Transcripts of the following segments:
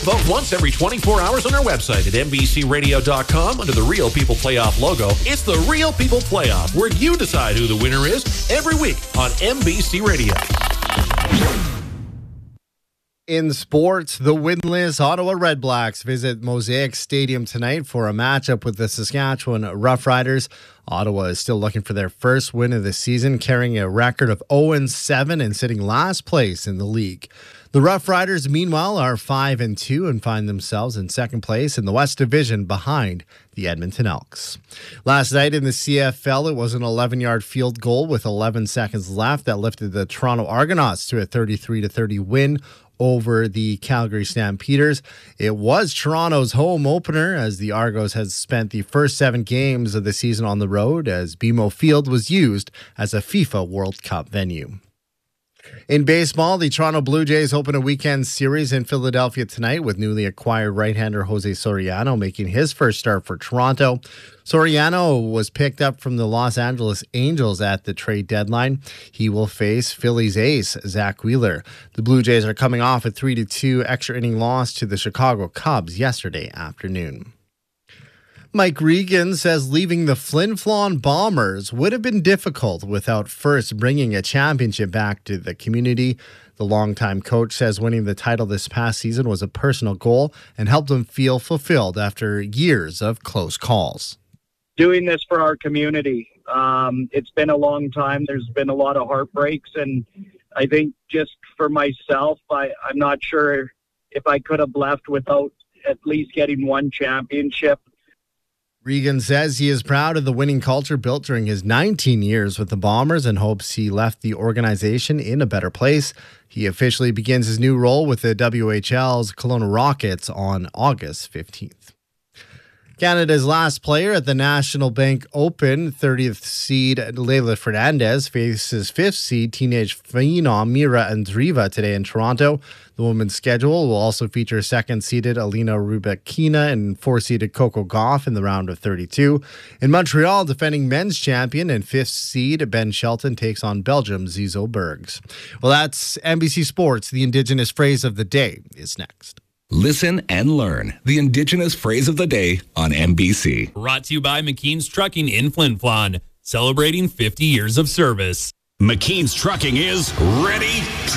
Vote once every 24 hours on our website at NBCRadio.com under the Real People Playoff logo. It's the Real People Playoff, where you decide who the winner is every week on NBC Radio. In sports, the winless Ottawa Redblacks visit Mosaic Stadium tonight for a matchup with the Saskatchewan Roughriders. Ottawa is still looking for their first win of the season, carrying a record of 0-7 and sitting last place in the league. The Roughriders, meanwhile, are 5-2 and find themselves in second place in the West Division behind the Edmonton Elks. Last night in the CFL, it was an 11-yard field goal with 11 seconds left that lifted the Toronto Argonauts to a 33-30 win over the Calgary Stampeders. It was Toronto's home opener, as the Argos has spent the first 7 games of the season on the road, as BMO Field was used as a FIFA World Cup venue. In baseball, the Toronto Blue Jays open a weekend series in Philadelphia tonight with newly acquired right-hander Jose Soriano making his first start for Toronto. Soriano was picked up from the Los Angeles Angels at the trade deadline. He will face Phillies ace Zach Wheeler. The Blue Jays are coming off a 3-2 extra inning loss to the Chicago Cubs yesterday afternoon. Mike Regan says leaving the Flin Flon Bombers would have been difficult without first bringing a championship back to the community. The longtime coach says winning the title this past season was a personal goal and helped him feel fulfilled after years of close calls. Doing this for our community, it's been a long time. There's been a lot of heartbreaks, and I think just for myself, I'm not sure if I could have left without at least getting one championship. Regan says he is proud of the winning culture built during his 19 years with the Bombers and hopes he left the organization in a better place. He officially begins his new role with the WHL's Kelowna Rockets on August 15th. Canada's last player at the National Bank Open, 30th seed Leylah Fernandez, faces 5th seed teenage phenom Mira Andreeva today in Toronto. The women's schedule will also feature 2nd-seeded Alina Rybakina and 4th-seeded Coco Gauff in the round of 32. In Montreal, defending men's champion and 5th seed Ben Shelton takes on Belgium's Zizo Bergs. Well, that's NBC Sports. The Indigenous phrase of the day is next. Listen and learn the Indigenous phrase of the day on NBC. Brought to you by McKean's Trucking in Flin Flon, celebrating 50 years of service. McKean's Trucking is ready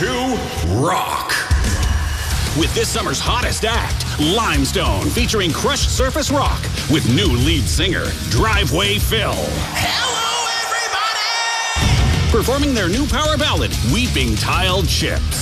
to rock. With this summer's hottest act, Limestone, featuring crushed surface rock with new lead singer, Driveway Phil. Hello, everybody! Performing their new power ballad, Weeping Tiled Chips.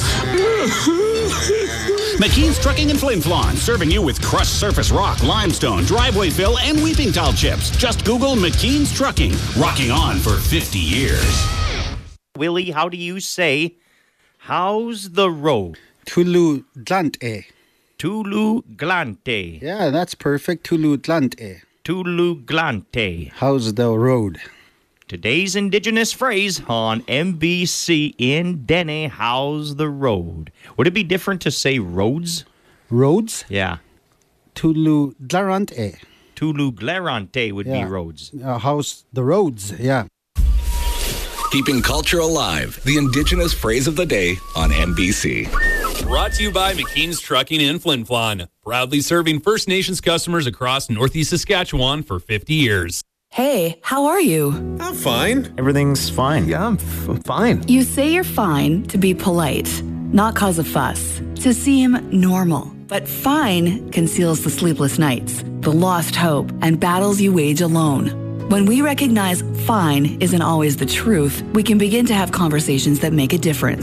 McKean's Trucking in Flin Flon, serving you with crushed surface rock, limestone, driveway fill, and weeping tile chips. Just Google McKean's Trucking, rocking on for 50 years. Willie, how do you say, how's the road? Tulu Glante. Tulu Glante. Yeah, that's perfect. Tulu Glante. Tulu Glante. How's the road? Today's Indigenous phrase on NBC in Dene, how's the road? Would it be different to say roads? Roads? Yeah. Tulu Glarante. Tulu Glarante would be roads. How's the roads? Yeah. Keeping culture alive, the Indigenous phrase of the day on NBC. Brought to you by McKean's Trucking in Flin Flon, proudly serving First Nations customers across Northeast Saskatchewan for 50 years. Hey, how are you? I'm fine. Everything's fine. Yeah, I'm fine. You say you're fine to be polite, not cause a fuss, to seem normal. But fine conceals the sleepless nights, the lost hope, and battles you wage alone. When we recognize fine isn't always the truth, we can begin to have conversations that make a difference.